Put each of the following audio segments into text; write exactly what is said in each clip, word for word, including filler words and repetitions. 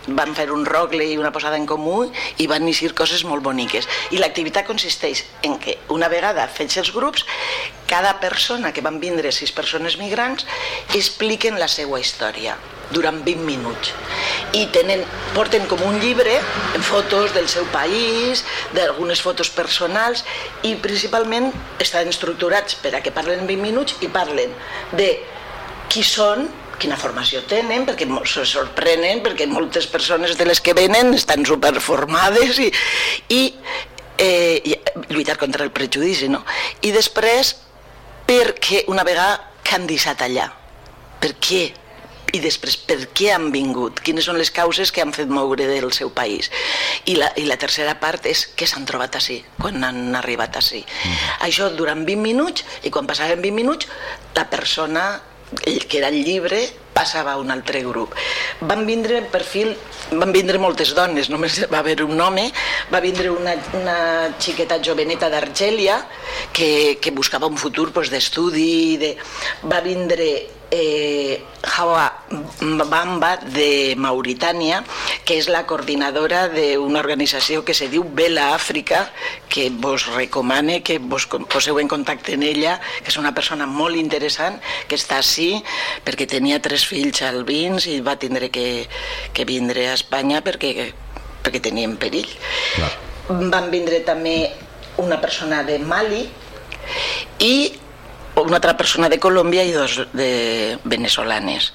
van fer un rogle i una posada en comú i van iniciar coses molt boniques. I l'activitat consisteix en que una vegada fets els grups, cada persona, que van vindre sis persones migrants, expliquen la seva història durant vint minuts. I tenen, porten com un llibre, fotos del seu país, d'algunes fotos personals, i principalment estan estructurats per a que parlen vint minuts i parlen de qui són, quina formació tenen, perquè se sorprenen, perquè moltes persones de les que venen estan superformades i, i, eh, i lluitar contra el prejudici, no? I després, perquè una vegada que han deixat allà, per què? I després, per què han vingut? Quines són les causes que han fet moure del seu país? I la, i la tercera part és què s'han trobat ací, quan han arribat ací. Mm. Això durant vint minuts, i quan passaven vint minuts, la persona que era el llibre passava a un altre grup. Van vindre per fil, van vindre moltes dones, només va haver un home, va vindre una, una xiqueta joveneta d'Argèlia que, que buscava un futur pues, d'estudi, de... va vindre eh, Hawa Bamba de Mauritània, que és la coordinadora d'una organització que se diu Bella Àfrica, que vos recomane que vos poseu en contacte amb ella, que és una persona molt interessant, que està ací perquè tenia tres fills albins i va tindre que, que vindre a Espanya perquè, perquè tenia en perill. Clar. Van vindre també una persona de Mali i una altra persona de Colòmbia i dos de venezolanes.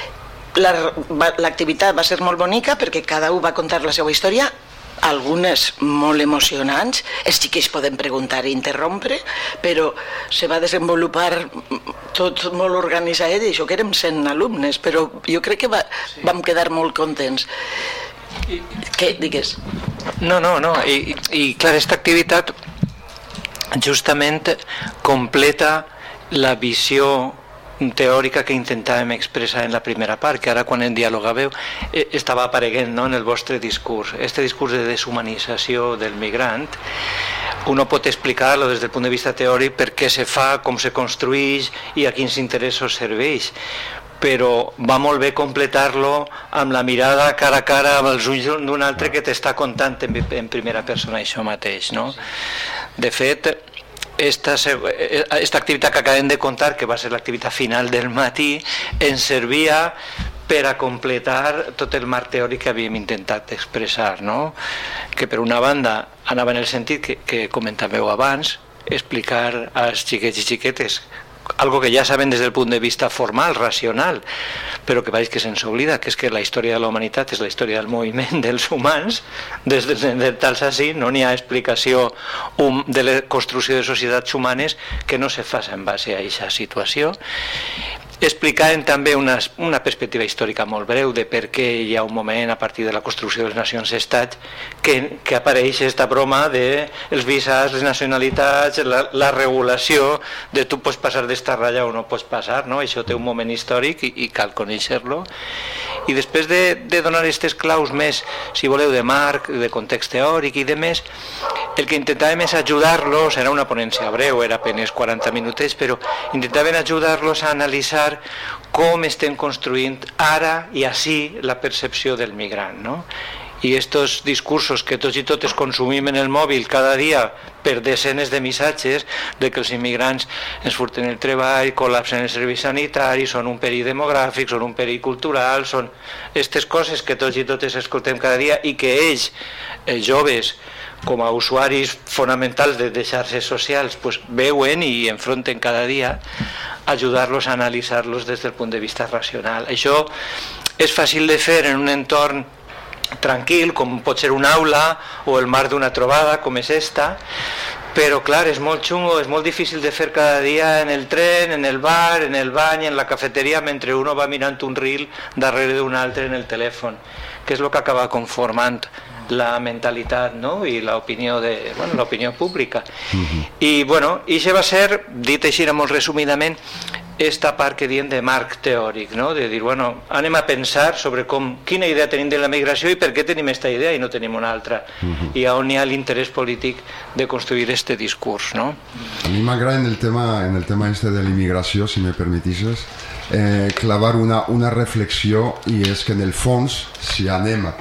L'activitat va ser molt bonica perquè cada un va contar la seva història, algunes molt emocionants, els xiquets poden preguntar i interrompre, però se va desenvolupar tot molt organitzat, i això que érem cent alumnes, però jo crec que va, vam quedar molt contents. Què digues? No, no, no, i, i clar, aquesta activitat justament completa la visió teòrica que intentàvem expressar en la primera part, que ara quan en dialogàveu eh, estava apareguent, no?, en el vostre discurs. Este discurs de deshumanització del migrant, uno pot explicar-lo des del punt de vista teòric per què se fa, com se construeix i a quins interessos serveix, però va molt bé completar-lo amb la mirada cara a cara amb els ulls d'un altre que t'està contant en, en primera persona això mateix, no? De fet, Esta, esta activitat que acabem de contar, que va ser l'activitat final del matí, ens servia per a completar tot el marc teòric que havíem intentat expressar, no? Que per una banda anava en el sentit que, que comentàveu abans, explicar als xiquets i xiquetes algo que ja saben des del punt de vista formal, racional, però que veig que se'ns oblida, que és que la història de la humanitat és la història del moviment dels humans, des de tals així no n'hi ha explicació de la construcció de societats humanes que no se faci en base a aquesta situació. Explicàvem també una, una perspectiva històrica molt breu de per què hi ha un moment a partir de la construcció de les nacions-estats que, que apareix aquesta broma de els visats, les nacionalitats, la, la regulació de tu pots passar d'esta ratlla o no pots passar, no? Això té un moment històric i, i cal conèixer-lo. I després de, de donar aquestes claus més, si voleu, de marc, de context teòric i de més, el que intentàvem és ajudar-los, era una ponència breu, era apenas quaranta minutets, però intentàvem ajudar-los a analitzar com estem construint ara i així la percepció del migrant, no? I aquests discursos que tots i totes consumim en el mòbil cada dia per desenes de missatges de que els immigrants ens furten el treball, col·lapsen els serveis sanitaris, són un perill demogràfic, són un perill cultural, són aquestes coses que tots i totes escoltem cada dia i que ells, els joves, com a usuaris fonamentals de, de xarxes socials, pues, veuen i enfronten cada dia, ajudar-los a analitzar-los des del punt de vista racional. Això és fàcil de fer en un entorn tranquil, com pot ser una aula o el marc d'una trobada, com és esta, però clar, és molt xungo, és molt difícil de fer cada dia en el tren, en el bar, en el bany, en la cafeteria, mentre uno va mirant un reel darrere d'un altre en el telèfon, que és el que acaba conformant la mentalitat, no? I l'opinió de, bueno, l'opinió pública. Uh-huh. I bueno, i això va ser, dit així molt resumidament, esta part que diem de marc teòric, no? De dir, bueno, anem a pensar sobre com, quina idea tenim de la migració i per què tenim aquesta idea i no tenim una altra, uh-huh. I on hi ha l'interès polític de construir este discurs, no? A mi m'agrada en el tema, en el tema este de la immigració, si me permetisses, eh, clavar una, una reflexió, i és que en el fons, si anem a